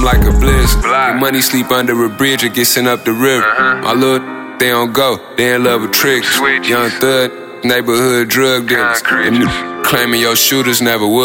like a bliss. Your money sleep under a bridge or get sent up the river. My little they don't go, they in love with tricks. Young thug, neighborhood drug dealers. Claiming your shooters never would.